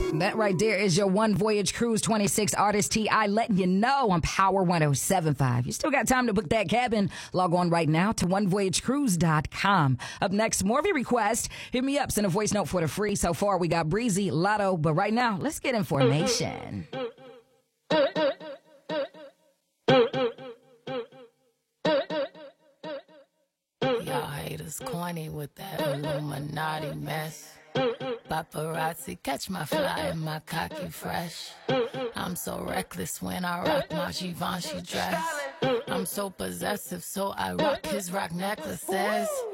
That right there is your One Voyage Cruise 26 artist T.I. letting you know on Power 107.5. You still got time to book that cabin. Log on right now to onevoyagecruise.com. Up next, more of your requests. Hit me up. Send a voice note for the free. So far, we got Breezy, Lotto. But right now, let's get information. Y'all haters corny with that Illuminati mess. Paparazzi catch my fly and my cocky fresh. I'm so reckless when I rock my Givenchy dress. I'm so possessive, so I rock his rock necklaces.